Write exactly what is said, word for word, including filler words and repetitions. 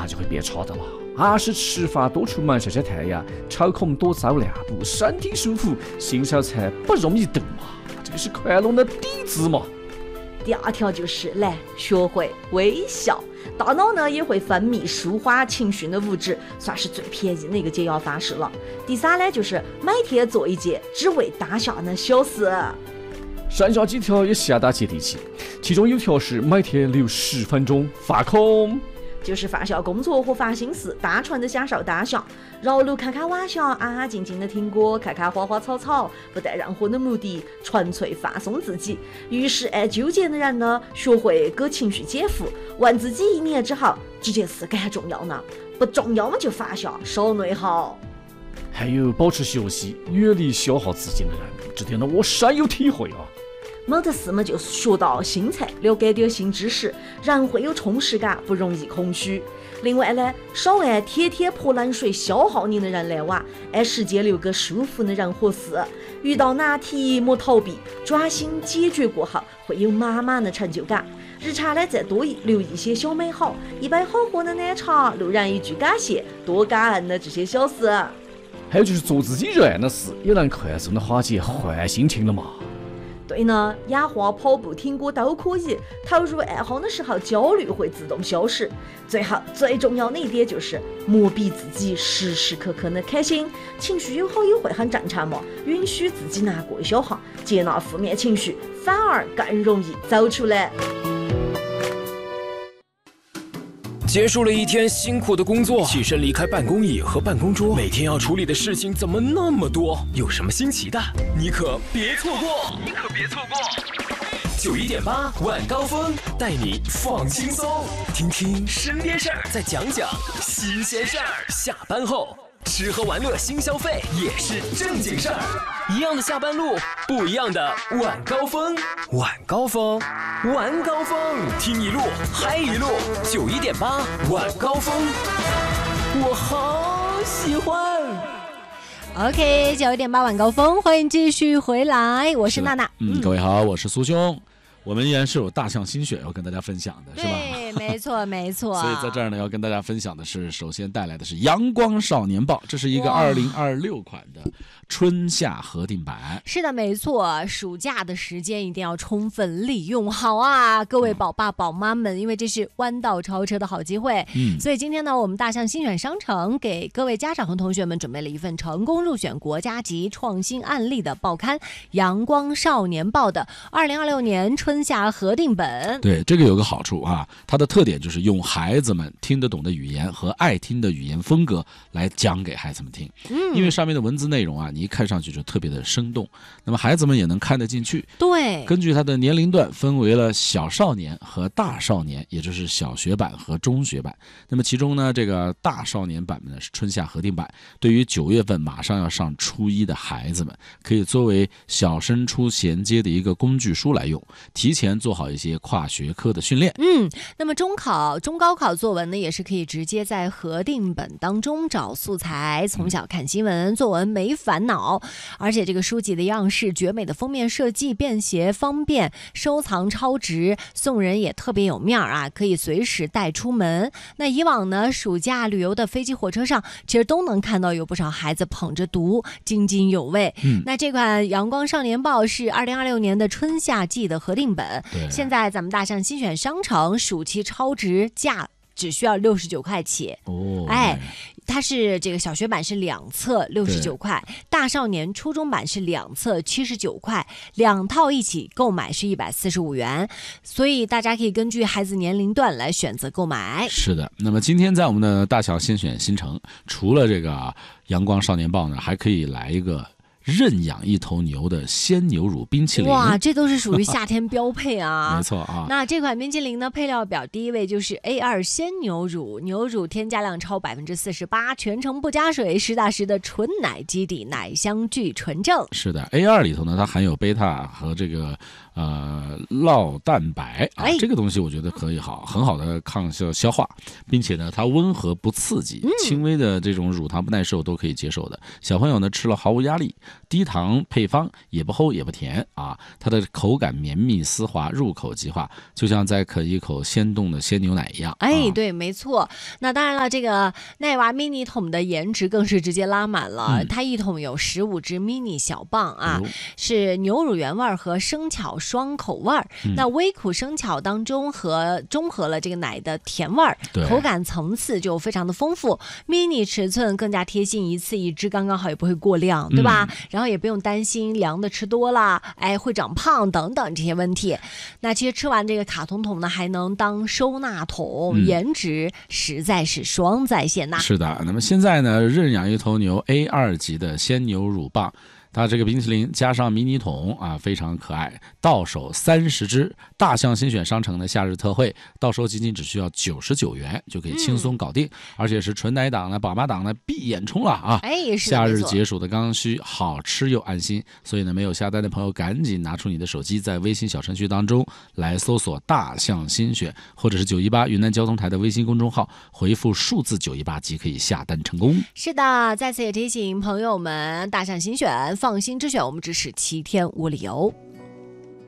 就会变差的嘛。还是吃饭多出门晒晒太阳，抽空多走两步，身体舒服，心小才不容易得嘛。这个是快乐的底子嘛。 第二条就是来学会微笑，大脑呢也会分泌舒缓情绪的物质，算是最便宜的一个解压方式了。第三呢，就是每天做一件只为当下的小事。 剩下几条也相当接地气，其中有条是每天留十分钟放空， 就是放下工作和烦心事，单纯的享受当下，绕路看看晚霞，安安静静的听歌，看看花花草草，不带任何的目的，纯粹放松自己。遇事爱纠结的人呢，学会给情绪减负，问自己一年之后这件事该重要呢？不重要嘛就放下，少内耗。 还有保持休息，远离消耗自己的人，这点呢我深有体会啊。 没得事嘛，就学到新菜，了解点新知识，人会有充实感，不容易空虚。另外呢，少按天天泼冷水消耗你的人来玩，按时间留给舒服的人和事。遇到难题莫逃避，专心解决过后，会有满满的成就感。日常呢，再多留一些小美好，一杯好喝的奶茶，路人一句感谢，多感恩的这些小事。 还有就是做自己热爱的事，也能快速的化解坏心情了嘛。 对呢，养花、跑步、听歌都可以。投入爱好的时候，焦虑会自动消失。最后，最重要的一点就是磨逼自己，时时刻刻的开心。情绪有好有坏很正常嘛，允许自己难过消化，接纳负面情绪，反而更容易走出来。 结束了一天辛苦的工作，起身离开办公椅和办公桌，每天要处理的事情怎么那么多？有什么新奇的？你可别错过！你可别错过！九一点八晚高峰带你放轻松，听听身边事儿，再讲讲新鲜事儿。下班后吃喝玩乐新消费也是正经事儿，一样的下班路，不一样的晚高峰。晚高峰，晚高峰，听一路嗨一路。九一点八晚高峰，我好喜欢。 OK， 九一点八晚高峰，欢迎继续回来，我是娜娜。 嗯，各位好，我是苏兄。我们依然是有大象新选要跟大家分享的，是吧？ 对，没错，没错。 所以在这儿呢，要跟大家分享的是，首先带来的是《阳光少年报》，这是一个二零二六款的春夏合订版。 是的，没错。暑假的时间一定要充分利用好啊，各位宝爸宝妈们，因为这是弯道超车的好机会。嗯，所以今天呢，我们大象新选商城给各位家长和同学们准备了一份成功入选国家级创新案例的报刊《阳光少年报》的二零二六年春夏合订本。 对，这个有个好处啊，它的特点就是用孩子们听得懂的语言和爱听的语言风格来讲给孩子们听。嗯，因为上面的文字内容啊，你一看上去就特别的生动，那么孩子们也能看得进去。 对， 根据它的年龄段分为了小少年和大少年，也就是小学版和中学版。那么其中呢，这个大少年版呢是春夏合订版，对于九月份马上要上初一的孩子们，可以作为小升初衔接的一个工具书来用，提前做好一些跨学科的训练。 嗯，那么中考、中高考作文呢，也是可以直接在合订本当中找素材，从小看新闻，作文没烦恼。而且这个书籍的样式绝美的封面设计，便携方便，收藏超值，送人也特别有面儿啊，可以随时带出门。那以往呢，暑假旅游的飞机、火车上，其实都能看到有不少孩子捧着读，津津有味。嗯，那这款《阳光少年报》是二零二六年的春夏季的合订本，现在咱们大象新选商城暑期超值价只需要六十九块起。哦，哎，它是这个小学版是两册六十九块，大少年初中版是两册七十九块，两套一起购买是一百四十五元，所以大家可以根据孩子年龄段来选择购买。 是的，那么今天在我们的大小先选新城，除了这个阳光少年报呢，还可以来一个认养一头牛的鲜牛乳冰淇淋。 哇，这都是属于夏天标配啊！ 没错啊。 那这款冰淇淋呢，配料表第一位就是 A 二 鲜牛乳，牛乳添加量超百分之四十八，全程不加水，实打实的纯奶基底，奶香巨纯正。 是的 ，A 二 里头呢，它含有贝塔和这个呃酪蛋白啊、哎，这个东西我觉得可以好，很好的抗消消化，并且呢，它温和不刺激，嗯、轻微的这种乳糖不耐受都可以接受的。小朋友呢吃了毫无压力。 低糖配方，也不齁也不甜啊，它的口感绵密丝滑，入口即化，就像在啃一口鲜冻的鲜牛奶一样。 哎，对，没错。那当然了，这个奈娃 mini 桶的颜值更是直接拉满了，嗯、它一桶有十五只 mini 小棒啊，哎、是牛乳原味和生巧双口味。嗯、那微苦生巧当中和中和了这个奶的甜味，口感层次就非常的丰富。mini 尺寸更加贴心，一次一支刚刚好，也不会过量，对吧？嗯、然后也不用担心凉的吃多了，哎，会长胖等等这些问题。那其实吃完这个卡通桶呢，还能当收纳桶，嗯、颜值实在是双在线呐。 是的，那么现在呢，认养一头牛 A 二级的鲜牛乳棒。它这个冰淇淋加上迷你桶啊，非常可爱，到手三十支。大象新选商城的夏日特惠，到手仅仅只需要九十九元就可以轻松搞定，嗯、而且是纯奶党呢、宝妈党呢闭眼冲了啊！ 哎，是夏日解暑的刚需，好吃又安心。所以呢，没有下单的朋友赶紧拿出你的手机，在微信小程序当中来搜索大象新选，或者是九一八云南交通台的微信公众号，回复数字九一八即可以下单成功。 是的，在此也提醒朋友们，大象新选。放心之选，我们只是七天无理由。